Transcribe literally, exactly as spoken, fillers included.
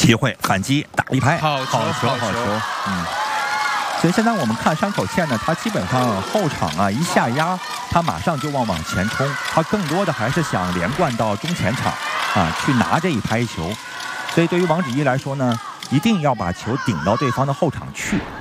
机会反击打一拍， 好球好球， 好球好球，嗯。所以现在我们看山口茜呢，他基本上后场啊一下压，他马上就往往前冲，他更多的还是想连贯到中前场啊去拿这一拍球。所以对于王芷怡来说呢，一定要把球顶到对方的后场去。